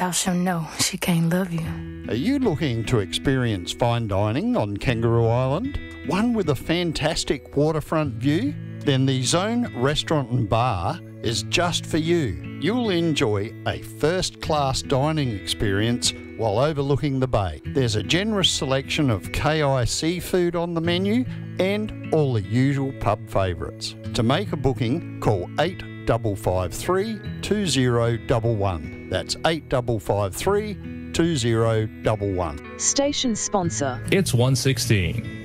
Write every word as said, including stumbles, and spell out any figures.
thou shalt know she can't love you. Are you looking to experience fine dining on Kangaroo Island? One with a fantastic waterfront view? Then the Zone Restaurant and Bar is just for you. You'll enjoy a first-class dining experience while overlooking the bay. There's a generous selection of K I seafood on the menu and all the usual pub favourites. To make a booking, call eight five five three, two zero one one. That's eight five five three, two zero one one. Station sponsor. It's one sixteen.